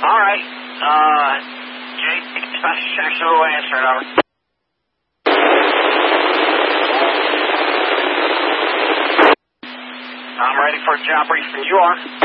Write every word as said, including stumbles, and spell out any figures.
All right. Uh, Jake, special section will answer it, over. I'm ready for a job briefing. You are?